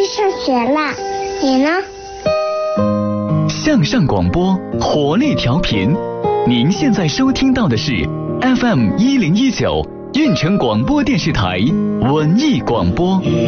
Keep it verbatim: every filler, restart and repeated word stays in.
去上学了，你呢？ 向上广播，活力调频。您现在收听到的是 F M 一零一九运城广播电视台文艺广播。